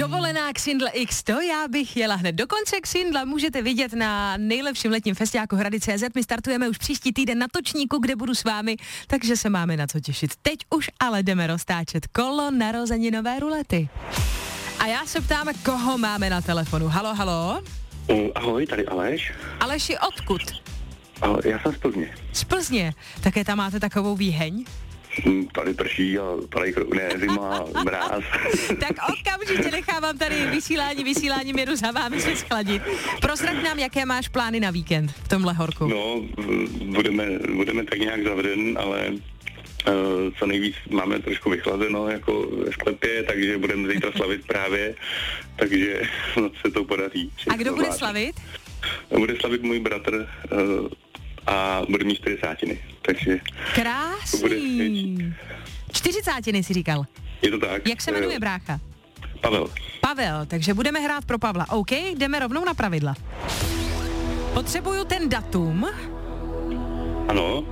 Dovolená k Sindle X, to já bych jela hned. Dokonce k Sindla můžete vidět na nejlepším letním festiáku Hrady.cz. My startujeme už příští týden na Točníku, kde budu s vámi, takže se máme na co těšit. Teď už ale jdeme roztáčet kolo narozeninové rulety. A já se ptám, koho máme na telefonu. Halo, halo? Ahoj, tady Aleš. Aleši, odkud? Já jsem z Plzně. Z Plzně. Také tam máte takovou výheň? Tady prší a tady zima, mráz. Tak okamžitě nechávám tady vysílání, jedu za vámi se schladit. Prozrať nám, jaké máš plány na víkend v tomhle horku. No, budeme tak nějak zavřen, ale co nejvíc máme trošku vychlazeno jako ve sklepě, takže budeme zítra slavit právě, takže se to podaří. A kdo bude slavit? Bude slavit můj bratr a bude mít 40, takže... Krásný. 40 si říkal. Je to tak. Jak se jmenuje brácha? Pavel, takže budeme hrát pro Pavla. OK, jdeme rovnou na pravidla. Potřebuju ten datum. Ano.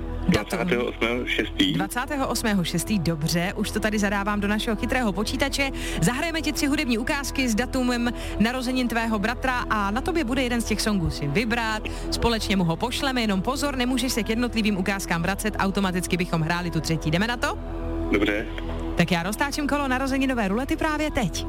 28.6. Dobře, už to tady zadávám do našeho chytrého počítače. Zahrajeme ti 3 hudební ukázky s datumem narozenin tvého bratra a na tobě bude jeden z těch songů si vybrat. Společně mu ho pošleme, jenom pozor, nemůžeš se k jednotlivým ukázkám vracet, automaticky bychom hráli tu třetí. Jdeme na to? Dobře. Tak já roztáčím kolo narozeninové rulety právě teď.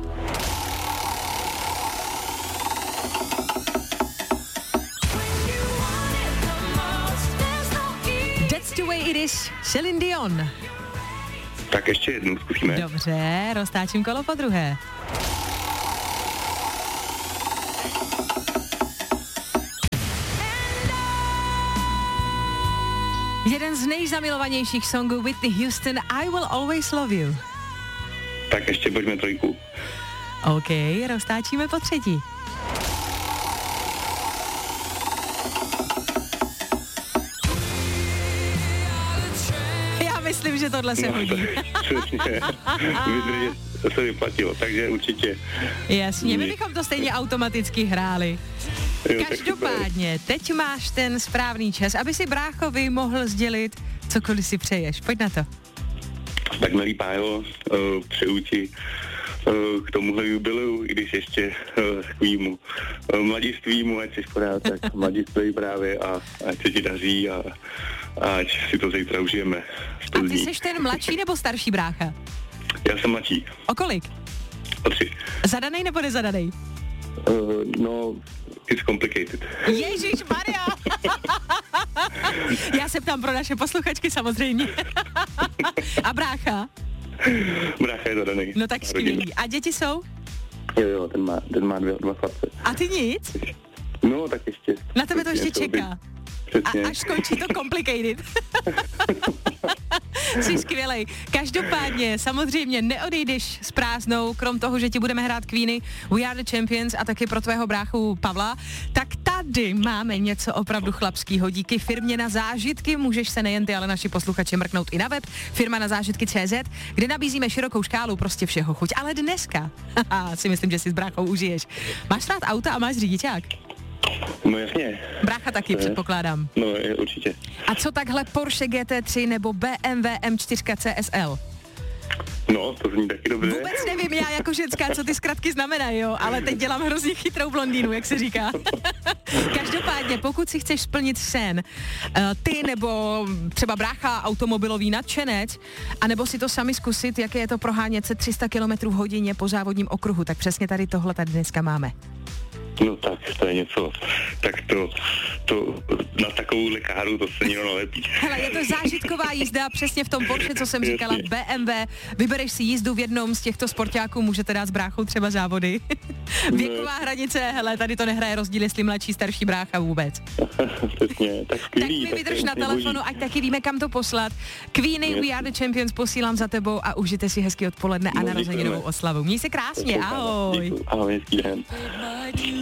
The way it is, Celine Dion. Tak ještě jednou zkusíme. Dobře, roztáčím kolo po druhé. Jeden z nejzamilovanějších songů Whitney Houston, I Will Always Love You. Tak ještě pojďme 3. OK, roztáčíme po třetí. Myslím, že tohle se hodí. Přesně. Vydržet se vyplatilo, takže určitě. Jasně, my bychom to stejně automaticky hráli. Jo, každopádně, teď máš ten správný čas, aby si bráchovi mohl sdělit, cokoliv si přeješ. Pojď na to. Tak milý Pájo, přeju ti k tomuhle jubileu, i když ještě takovýmu mladistvímu, ať jsi pořád tak mladiství právě a ať se ti daří a ať si to zítra užijeme. A ty jsi ten mladší nebo starší brácha? Já jsem mladší. O kolik? O 3. Zadanej nebo nezadanej? No, it's complicated. Ježišmarja! Já se ptám pro naše posluchačky samozřejmě. A brácha? Brácha je zadanej. No tak skvělý. A děti jsou? Jo, ten má 2 chlapce. A ty nic? No, tak ještě. Na tebe to ještě čeká. A až skončí to complicated. Jsi skvělej. Každopádně, samozřejmě neodejdeš s prázdnou, krom toho, že ti budeme hrát Queeny, We Are The Champions a taky pro tvého bráchu Pavla, tak tady máme něco opravdu chlapskýho. Díky firmě Na zážitky můžeš se nejen ty, ale naši posluchači mrknout i na web, firma Na zážitky.cz, kde nabízíme širokou škálu prostě všeho chuť. Ale dneska, si myslím, že si s bráchou užiješ. Máš rád auta a máš řidičák? No jasně. Brácha taky, předpokládám. No, určitě. A co takhle Porsche GT3 nebo BMW M4 CSL? No, to zní taky dobře. Vůbec nevím já jako ženská, co ty zkratky znamenají, jo, ale teď dělám hrozně chytrou blondýnu, jak se říká. Každopádně, pokud si chceš splnit sen, ty nebo třeba brácha automobilový nadšenec, anebo si to sami zkusit, jaké je to prohánět se 300 km v hodině po závodním okruhu, tak přesně tady tohle tady dneska máme. No tak, to je něco. Tak to na takovou lekáru to se nikdo nalepí. Hele, je to zážitková jízda, přesně v tom Porsche, co jsem říkala, BMW. Vybereš si jízdu v jednom z těchto sportáků, můžete dát s bráchou třeba závody. Věková hranice, hele, tady to nehraje rozdíl, jestli mladší, starší brácha vůbec. Přesně, tak skvělý. Tak mi vydrž na telefonu, ať taky víme, kam to poslat. Queeny, We Are The Champions posílám za tebou a užijte si hezky odpoledne a narozeninovou oslavu. Měj se krásně, ahoj. Ahoj, hezký den.